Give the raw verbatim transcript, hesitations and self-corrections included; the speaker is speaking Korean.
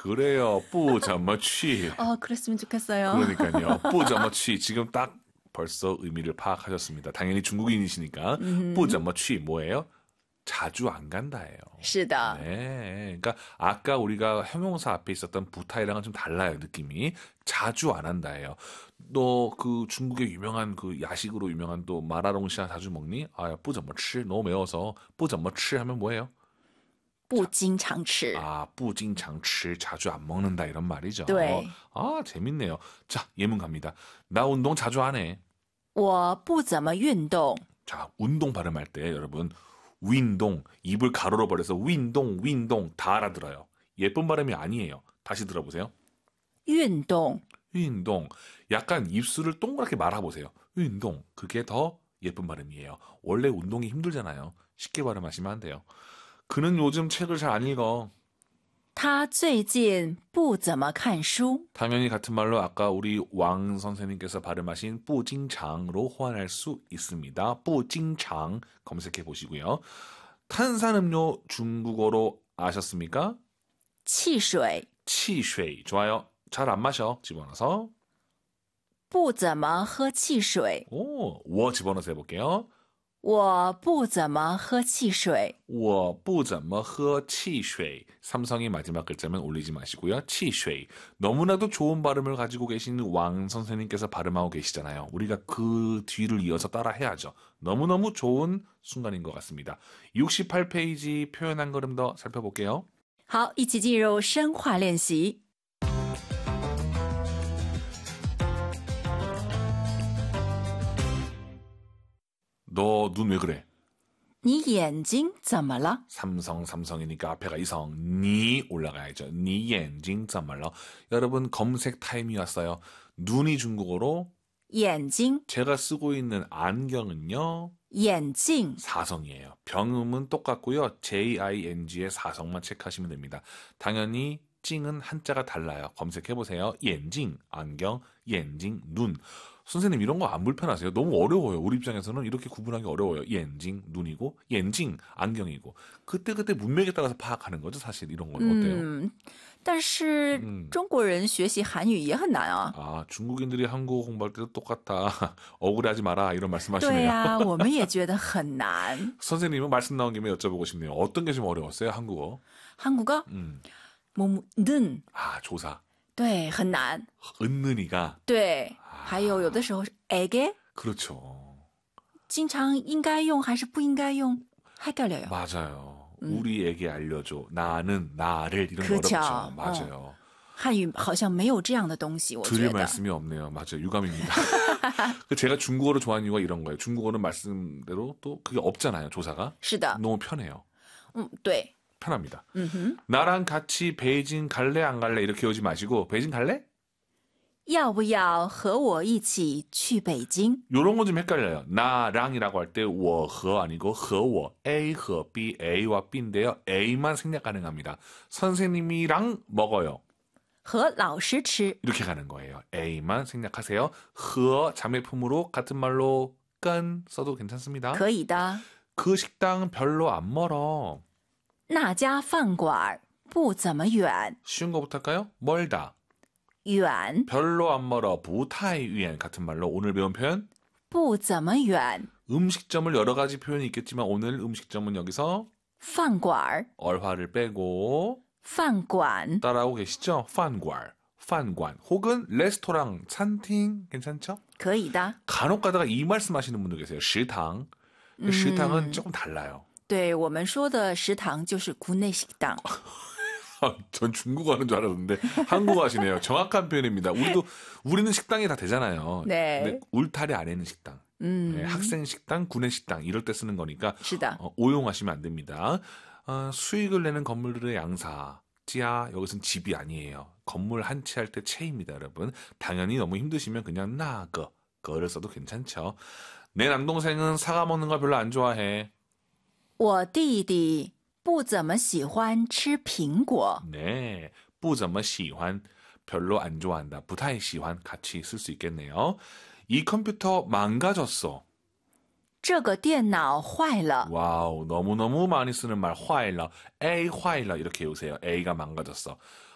그래요. 不怎么去. 어, 그랬으면 좋겠어요. 그러니까요. 不怎么去. 지금 딱 벌써 의미를 파악하셨습니다. 당연히 중국인이시니까. 不怎么去 뭐예요? 자주 안 간다예요. 是的. 네, 그러니까 아까 우리가 형용사 앞에 있었던 부타이랑은 좀 달라요, 느낌이. 자주 안 한다예요. 너 그 중국의 유명한 그 야식으로 유명한 또 마라롱샤 자주 먹니? 아, 不怎么吃. 너무 매워서 不怎么吃 하면 뭐예요? 不经常吃. 아, 不经常吃. 자주 안 먹는다 이런 말이죠. 네. 아, 재밌네요. 자, 예문 갑니다. 나 운동 자주 안 해. 我不怎么运动. 자, 운동 발음할 때 여러분 윈동, 입을 가로로 벌려서 윈동, 윈동 다 알아들어요. 예쁜 발음이 아니에요. 다시 들어보세요. 运动. 윈동. 약간 입술을 동그랗게 말아보세요. 윈동. 그게 더 예쁜 발음이에요. 원래 운동이 힘들잖아요. 쉽게 발음하시면 안 돼요. 그는 요즘 책을 잘 안 읽어. 他最近不怎么看书. 당연히 같은 말로 아까 우리 왕 선생님께서 발음하신 不经常로 호환할 수 있습니다. 不经常 검색해 보시고요. 탄산음료 중국어로 아셨습니까? 汽水. 汽水 좋아요. 잘 안 마셔. 집어넣어서. 不怎么喝汽水. 오, 我 집어넣어서 해볼게요. 我不怎么喝汽水. 我不怎么喝汽水. 삼성이 마지막 글자면 올리지 마시고요. 汽水. 너무나도 좋은 발음을 가지고 계신 왕 선생님께서 발음하고 계시잖아요. 우리가 그 뒤를 이어서 따라 해야죠. 너무너무 좋은 순간인 것 같습니다. 육십팔 페이지 표현 한 걸음 더 살펴볼게요. 好，一起进入深化练习. 너 눈 왜 그래? 你眼睛怎么了? 삼성 삼성이니까 앞에가 이성 니 올라가야죠. 니眼睛怎么了? 여러분 검색 타임이 왔어요. 눈이 중국어로 眼睛. 제가 쓰고 있는 안경은요. 眼镜. 사성이에요. 병음은 똑같고요. 제이아이엔지의 사성만 체크하시면 됩니다. 당연히 찡은 한자가 달라요. 검색해보세요. 眼睛 안경, 眼睛 눈. 선생님 이런 거 안 불편하세요? 너무 어려워요. 우리 입장에서는 이렇게 구분하기 어려워요. 眼睛 눈이고 眼镜 안경이고. 그때그때 문맥에 따라서 파악하는 거죠. 사실 이런 건 어때요? 음, 但是中国人学习韩语也很难啊. 아, 중국인들이 한국어 공부할 때도 똑같다. 억울해하지 마라. 이런 말씀하시네요. 对啊，我们也觉得很难. 선생님은 말씀 나온 김에 여쭤보고 싶네요. 어떤 게 좀 어려웠어요? 한국어? 한국어? 음. 뭐, 는. 아, 조사. 对，很难. 은는이가. 对，还有有的时候是 에게? 그렇죠. 经常应该用还是不应该用? 헷갈려요. 맞아요. 음. 우리에게 알려줘. 나는, 나를 이런 거 그렇죠. 어렵죠. 맞아요. 어. 汉语好像没有这样的东西, 我觉 드릴 得. 말씀이 없네요. 맞아요. 유감입니다. 제가 중국어를 좋아하는 이유가 이런 거예요. 중국어는 말씀대로 또 그게 없잖아요. 조사가. 是的. 너무 편해요. 음, 对. 편합니다. 음흠. 나랑 같이 베이징 갈래 안 갈래 이렇게 오지 마시고 베이징 갈래? 要不要和我一起去北京? 요런 거 좀 헷갈려요. 나랑이라고 할 때 我和 아니고 和我 A 和 B, A와 B인데요. A만 생략 가능합니다. 선생님이랑 먹어요. 和老师吃. 이렇게 가는 거예요. A만 생략하세요. 和 자매품으로 같은 말로 跟 써도 괜찮습니다. 可以的. 그 식당 별로 안 멀어. 那家饭馆不怎么远. 쉬운 거부터 할까요? 멀다. 远. 별로 안 멀어. 不太远 같은 말로 오늘 배운 표현? 不怎么远. 음식점을 여러 가지 표현이 있겠지만 오늘 음식점은 여기서 饭馆. 얼화를 빼고 饭馆. 따라하고 계시죠? 饭馆, 饭馆 혹은 레스토랑,餐厅 괜찮죠? 可以的. 간혹 가다가 이 말씀하시는 분들 계세요. 식당. 음. 식당은 조금 달라요. 对，我们说的食堂就是国内食堂. 전 중국어 하는 줄 알았는데 한국어 하시네요. 정확한 표현입니다. 우리도 우리는 식당이 다 되잖아요. 네. 근데 울타리 안에는 식당. 음. 네, 학생 식당, 구내 식당 이럴 때 쓰는 거니까 是的. 어, 오용하시면 안 됩니다. 어, 수익을 내는 건물들의 양사. 지하 여기서는 집이 아니에요. 건물 한 채 할 때 채입니다, 여러분. 당연히 너무 힘드시면 그냥 나거 거를 써도 괜찮죠. 내 남동생은 사과 먹는 거 별로 안 좋아해. 我弟弟不怎么喜欢吃苹果. 네, 不怎么喜欢 별로 안 좋아한다. 不太喜欢 같이 쓸 수 있겠네요. 이 컴퓨터 망가졌어. 这个电脑坏了. 와우, 너무너무 많이 쓰는 말, 坏了. A 坏了 이렇게 외우세요. A가 망가졌어.